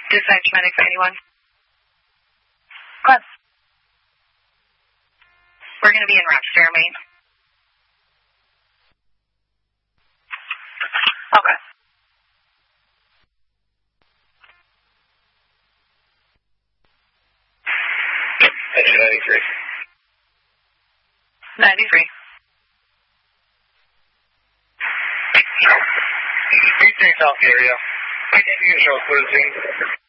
Dispatch medic 91. Go ahead. We're going to be in Rochester, Maine. Okay. Engine 93. 93. 33 South area. I think you can show us what it's doing.